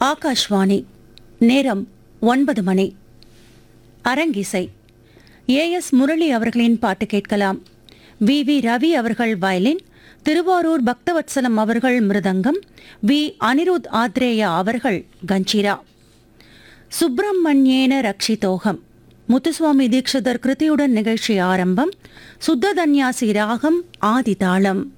ஆகாஷ்வாணி. நேரம் 9 மணி. அரங்கிசை. ஏஎஸ் முரளி அவர்களின் பாட்டு கேட்கலாம். வி ரவி அவர்கள் வயலின், திருவாரூர் பக்தவத்சலம் அவர்கள் மிருதங்கம், வி அனிருத் ஆத்ரேயா அவர்கள் கஞ்சிரா. சுப்பிரமணியேன ரக்ஷிதோகம். முத்துசுவாமி தீட்சிதர் கிருதியுடன் நிகழ்ச்சி ஆரம்பம். சுத்த தன்யாசி ராகம் ஆதிதாளம்.